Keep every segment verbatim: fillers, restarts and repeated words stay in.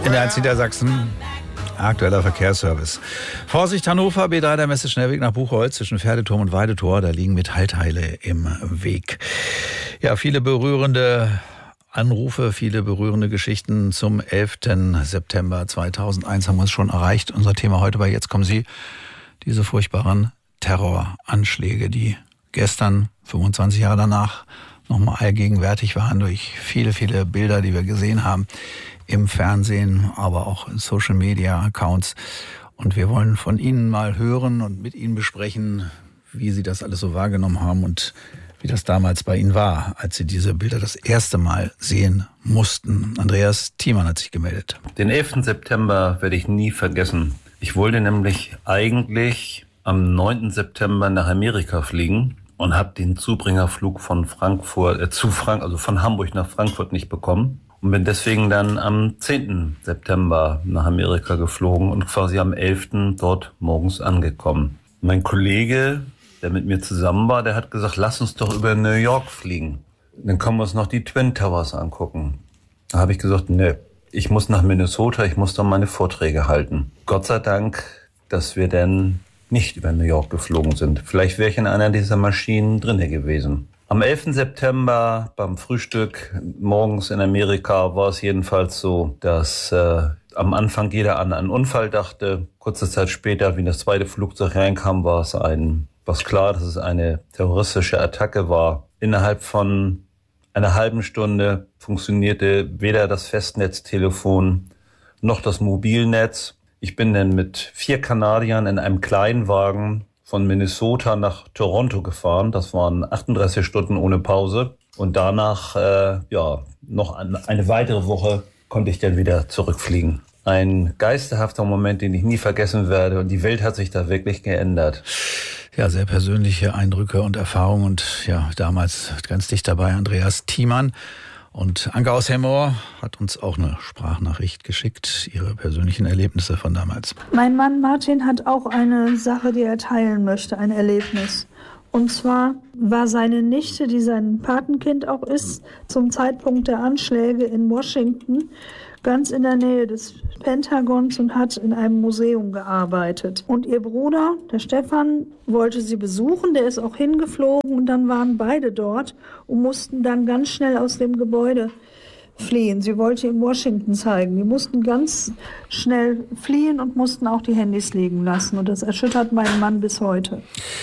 In der eins Niedersachsen, aktueller Verkehrsservice. Vorsicht Hannover, B drei der Messe-Schnellweg nach Buchholz zwischen Pferdeturm und Weidetor. Da liegen Metallteile im Weg. Ja, viele berührende Anrufe, viele berührende Geschichten zum elften September zweitausendeins haben wir uns schon erreicht. Unser Thema heute bei Jetzt kommen Sie, diese furchtbaren Terroranschläge, die gestern, fünfundzwanzig Jahre danach, nochmal allgegenwärtig waren durch viele, viele Bilder, die wir gesehen haben im Fernsehen, aber auch in Social-Media-Accounts. Und wir wollen von Ihnen mal hören und mit Ihnen besprechen, wie Sie das alles so wahrgenommen haben und wie das damals bei Ihnen war, als Sie diese Bilder das erste Mal sehen mussten. Andreas Thiemann hat sich gemeldet. Den elften September werde ich nie vergessen. Ich wollte nämlich eigentlich am neunten September nach Amerika fliegen und habe den Zubringerflug von Frankfurt äh, zu Frank, also von Hamburg nach Frankfurt nicht bekommen und bin deswegen dann am zehnten September nach Amerika geflogen und quasi am elften dort morgens angekommen. Mein Kollege, der mit mir zusammen war, der hat gesagt, lass uns doch über New York fliegen. Dann können wir uns noch die Twin Towers angucken. Da habe ich gesagt, nö, ich muss nach Minnesota, ich muss da meine Vorträge halten. Gott sei Dank, dass wir dann nicht über New York geflogen sind. Vielleicht wäre ich in einer dieser Maschinen drinne gewesen. Am elften September beim Frühstück morgens in Amerika war es jedenfalls so, dass äh, am Anfang jeder an einen Unfall dachte. Kurze Zeit später, wie das zweite Flugzeug reinkam, war es ein, was klar, dass es eine terroristische Attacke war. Innerhalb von einer halben Stunde funktionierte weder das Festnetztelefon noch das Mobilnetz. Ich bin dann mit vier Kanadiern in einem Kleinwagen von Minnesota nach Toronto gefahren. Das waren achtunddreißig Stunden ohne Pause. Und danach, äh, ja, noch eine weitere Woche konnte ich dann wieder zurückfliegen. Ein geisterhafter Moment, den ich nie vergessen werde. Und die Welt hat sich da wirklich geändert. Ja, sehr persönliche Eindrücke und Erfahrungen. Und ja, damals ganz dicht dabei Andreas Thiemann. Und Anke aus Hemmoor hat uns auch eine Sprachnachricht geschickt, ihre persönlichen Erlebnisse von damals. Mein Mann Martin hat auch eine Sache, die er teilen möchte, ein Erlebnis. Und zwar war seine Nichte, die sein Patenkind auch ist, zum Zeitpunkt der Anschläge in Washington ganz in der Nähe des Pentagons und hat in einem Museum gearbeitet. Und ihr Bruder, der Stefan, wollte sie besuchen, der ist auch hingeflogen und dann waren beide dort und mussten dann ganz schnell aus dem Gebäude fliehen. Sie wollte ihm Washington zeigen. Die mussten ganz schnell fliehen und mussten auch die Handys liegen lassen. Und das erschüttert meinen Mann bis heute.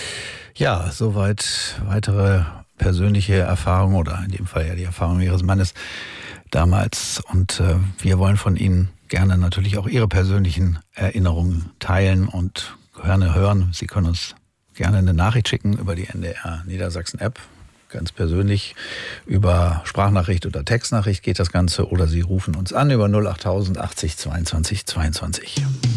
Ja, soweit weitere persönliche Erfahrungen oder in dem Fall ja die Erfahrung Ihres Mannes damals. Und äh, wir wollen von Ihnen gerne natürlich auch Ihre persönlichen Erinnerungen teilen und gerne hören. Sie können uns gerne eine Nachricht schicken über die N D R Niedersachsen App. Ganz persönlich über Sprachnachricht oder Textnachricht geht das Ganze. Oder Sie rufen uns an über null achttausend achtzig zweiundzwanzig zweiundzwanzig.